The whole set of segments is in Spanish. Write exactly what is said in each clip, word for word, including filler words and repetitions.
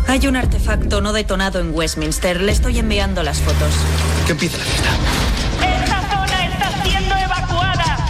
Hay un artefacto no detonado en Westminster. Le estoy enviando las fotos. Que empiece la fiesta. ¡Esta zona está siendo evacuada!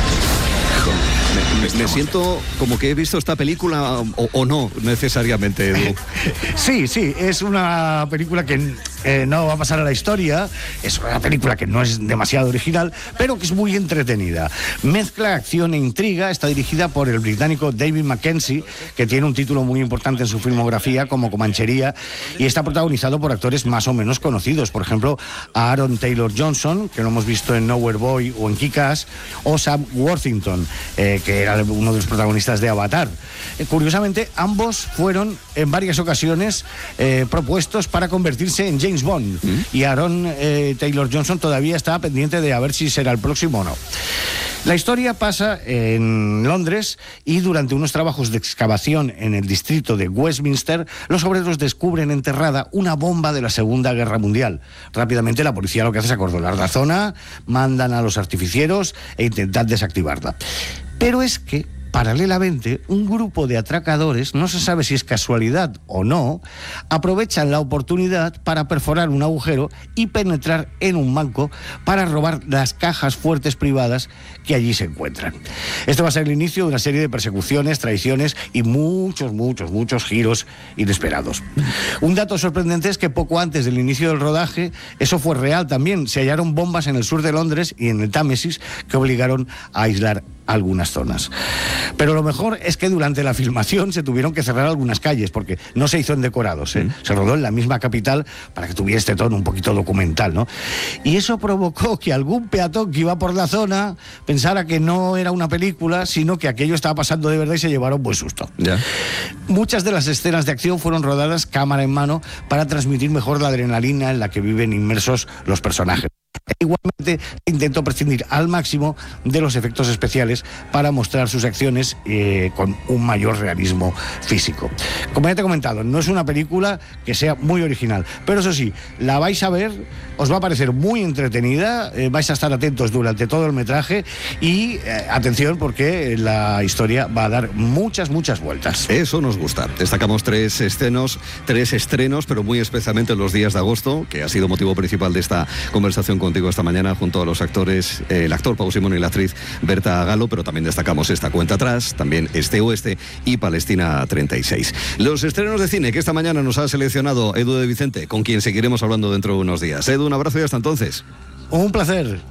Me, me, me siento como que he visto esta película o, o no necesariamente, Edu. Sí, sí, es una película que eh, no va a pasar a la historia, es una película que no es demasiado original, pero que es muy entretenida. Mezcla acción e intriga, está dirigida por el británico David Mackenzie, que tiene un título muy importante en su filmografía como Comanchería, y está protagonizado por actores más o menos conocidos, por ejemplo, a Aaron Taylor Johnson, que lo hemos visto en Nowhere Boy o en Kick-Ass, o Sam Worthington, eh, que era uno de los protagonistas de Avatar. Eh, curiosamente, ambos fueron en varias ocasiones eh, propuestos para convertirse en James Bond, ¿Mm? y Aaron eh, Taylor Johnson todavía está pendiente de a ver si será el próximo o no. La historia pasa en Londres y durante unos trabajos de excavación en el distrito de Westminster, los obreros descubren enterrada una bomba de la Segunda Guerra Mundial. Rápidamente la policía lo que hace es acordonar la zona, mandan a los artificieros e intentan desactivarla. Pero es que, paralelamente, un grupo de atracadores, no se sabe si es casualidad o no, aprovechan la oportunidad para perforar un agujero y penetrar en un banco para robar las cajas fuertes privadas que allí se encuentran. Esto va a ser el inicio de una serie de persecuciones, traiciones y muchos, muchos, muchos giros inesperados. Un dato sorprendente es que poco antes del inicio del rodaje, eso fue real también, se hallaron bombas en el sur de Londres y en el Támesis que obligaron a aislar algunas zonas. Pero lo mejor es que durante la filmación se tuvieron que cerrar algunas calles, porque no se hizo en decorados, ¿eh? Se rodó en la misma capital para que tuviera este tono un poquito documental, ¿no? Y eso provocó que algún peatón que iba por la zona pensara que no era una película, sino que aquello estaba pasando de verdad y se llevaron buen susto. Ya. Muchas de las escenas de acción fueron rodadas cámara en mano para transmitir mejor la adrenalina en la que viven inmersos los personajes. Igualmente intentó prescindir al máximo de los efectos especiales para mostrar sus acciones eh, con un mayor realismo físico. Como ya te he comentado, no es una película que sea muy original, pero eso sí, la vais a ver, os va a parecer muy entretenida, eh, vais a estar atentos durante todo el metraje y eh, atención porque la historia va a dar muchas, muchas vueltas. Eso nos gusta. Destacamos tres estrenos, tres estrenos, pero muy especialmente en los días de agosto, que ha sido motivo principal de esta conversación contigo esta mañana junto a los actores, eh, el actor Pau Simón y la actriz Berta Galo, pero también destacamos esta cuenta atrás, también Este Oeste y Palestina treinta y seis. Los estrenos de cine que esta mañana nos ha seleccionado Edu de Vicente, con quien seguiremos hablando dentro de unos días. Edu, un abrazo y hasta entonces. Un placer.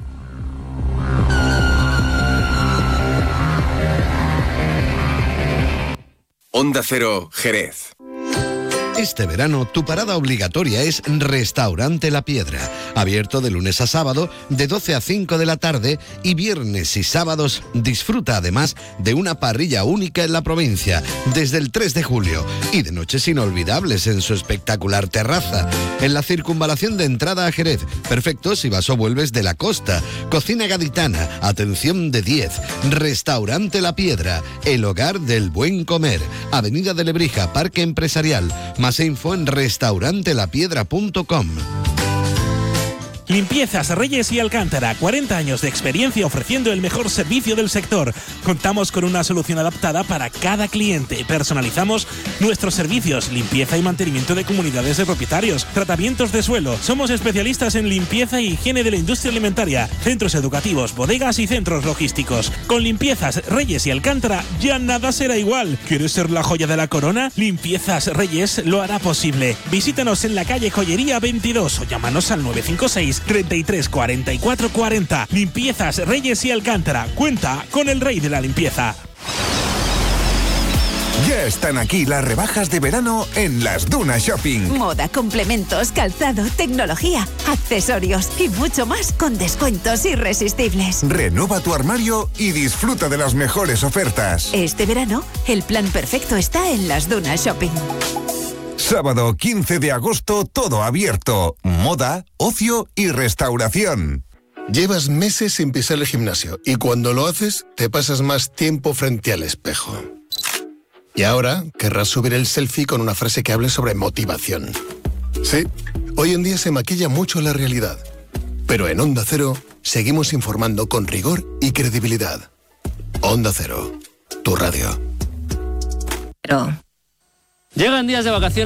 Onda Cero, Jerez. Este verano, tu parada obligatoria es Restaurante La Piedra, abierto de lunes a sábado de doce a cinco de la tarde y viernes y sábados disfruta además de una parrilla única en la provincia desde el tres de julio y de noches inolvidables en su espectacular terraza. En la circunvalación de entrada a Jerez, perfecto si vas o vuelves de la costa. Cocina gaditana, atención de diez. Restaurante La Piedra, el hogar del buen comer. Avenida de Lebrija, Parque Empresarial. Más info en restaurante la piedra punto com. Limpiezas Reyes y Alcántara, cuarenta años de experiencia ofreciendo el mejor servicio del sector. Contamos con una solución adaptada para cada cliente. Personalizamos nuestros servicios, limpieza y mantenimiento de comunidades de propietarios, tratamientos de suelo. Somos especialistas en limpieza e higiene de la industria alimentaria, centros educativos, bodegas y centros logísticos. Con Limpiezas Reyes y Alcántara ya nada será igual. ¿Quieres ser la joya de la corona? Limpiezas Reyes lo hará posible. Visítanos en la calle Joyería veintidós o llámanos al nueve cinco seis, treinta y tres, cuarenta y cuatro cuarenta. Limpiezas Reyes y Alcántara. Cuenta con el rey de la limpieza. Ya están aquí las rebajas de verano en Las Dunas Shopping. Moda, complementos, calzado, tecnología, accesorios y mucho más con descuentos irresistibles. Renueva tu armario y disfruta de las mejores ofertas. Este verano, el plan perfecto está en Las Dunas Shopping. Sábado quince de agosto, todo abierto. Moda, ocio y restauración. Llevas meses sin pisar el gimnasio y cuando lo haces te pasas más tiempo frente al espejo. Y ahora querrás subir el selfie con una frase que hable sobre motivación. Sí, hoy en día se maquilla mucho la realidad. Pero en Onda Cero seguimos informando con rigor y credibilidad. Onda Cero, tu radio. Pero... Llegan días de vacaciones.